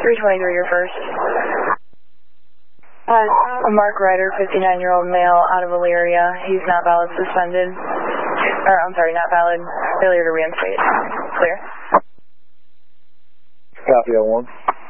323, your first. Mark Ryder, 59-year-old male, out of Elyria. He's not valid, suspended. Or, I'm sorry, not valid. Failure to reinstate. Clear. Copy, 01.